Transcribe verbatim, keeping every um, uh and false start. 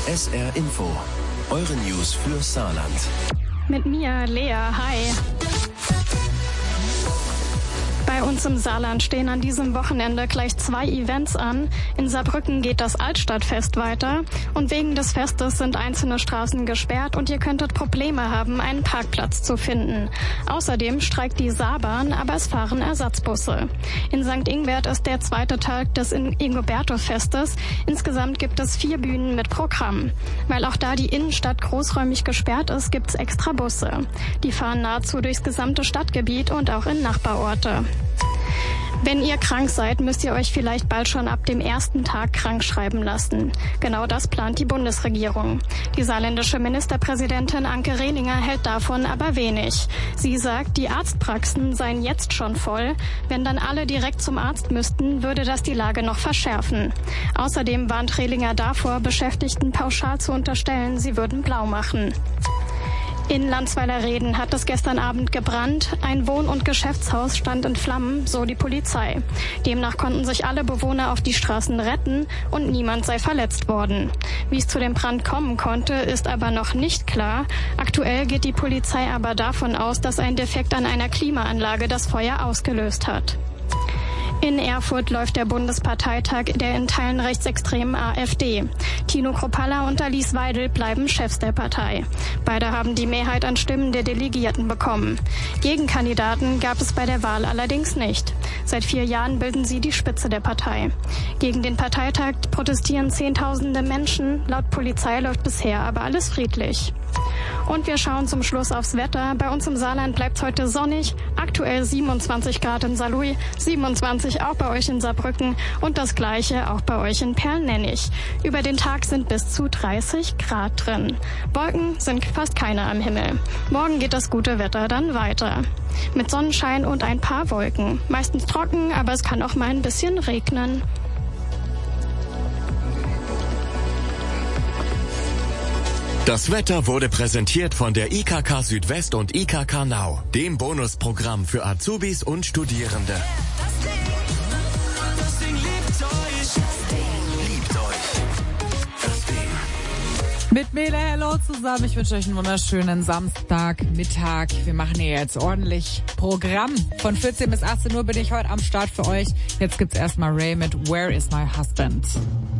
S R Info, eure News für Saarland. Mit mir, Lea. Hi. Bei uns im Saarland stehen an diesem Wochenende gleich zwei Events an. In Saarbrücken geht das Altstadtfest weiter und wegen des Festes sind einzelne Straßen gesperrt und ihr könntet Probleme haben, einen Parkplatz zu finden. Außerdem streikt die Saarbahn, aber es fahren Ersatzbusse. In Sankt Ingbert ist der zweite Tag des Ingoberto-Festes. Insgesamt gibt es vier Bühnen mit Programm. Weil auch da die Innenstadt großräumig gesperrt ist, gibt's extra Busse. Die fahren nahezu durchs gesamte Stadtgebiet und auch in Nachbarorte. Wenn ihr krank seid, müsst ihr euch vielleicht bald schon ab dem ersten Tag krank schreiben lassen. Genau das plant die Bundesregierung. Die saarländische Ministerpräsidentin Anke Rehlinger hält davon aber wenig. Sie sagt, die Arztpraxen seien jetzt schon voll. Wenn dann alle direkt zum Arzt müssten, würde das die Lage noch verschärfen. Außerdem warnt Rehlinger davor, Beschäftigten pauschal zu unterstellen, sie würden blau machen. In Landsweiler-Reden hat es gestern Abend gebrannt. Ein Wohn- und Geschäftshaus stand in Flammen, so die Polizei. Demnach konnten sich alle Bewohner auf die Straßen retten und niemand sei verletzt worden. Wie es zu dem Brand kommen konnte, ist aber noch nicht klar. Aktuell geht die Polizei aber davon aus, dass ein Defekt an einer Klimaanlage das Feuer ausgelöst hat. In Erfurt läuft der Bundesparteitag der in Teilen rechtsextremen AfD. Tino Kruppalla und Alice Weidel bleiben Chefs der Partei. Beide haben die Mehrheit an Stimmen der Delegierten bekommen. Gegenkandidaten gab es bei der Wahl allerdings nicht. Seit vier Jahren bilden sie die Spitze der Partei. Gegen den Parteitag protestieren Zehntausende Menschen. Laut Polizei läuft bisher aber alles friedlich. Und wir schauen zum Schluss aufs Wetter. Bei uns im Saarland bleibt es heute sonnig. Aktuell siebenundzwanzig Grad in Saarlouis, siebenundzwanzig auch bei euch in Saarbrücken und das gleiche auch bei euch in Perlnennig. Über den Tag sind bis zu dreißig Grad drin. Wolken sind fast keine am Himmel. Morgen geht das gute Wetter dann weiter. Mit Sonnenschein und ein paar Wolken. Meistens trocken, aber es kann auch mal ein bisschen regnen. Das Wetter wurde präsentiert von der I K K Südwest und I K K Now, dem Bonusprogramm für Azubis und Studierende. Das Ding liebt euch. Liebt euch. Das Ding. Mit Mele, hello zusammen. Ich wünsche euch einen wunderschönen Samstagmittag. Wir machen hier jetzt ordentlich Programm. Von vierzehn bis achtzehn Uhr bin ich heute am Start für euch. Jetzt gibt's erstmal Ray mit Where is my husband?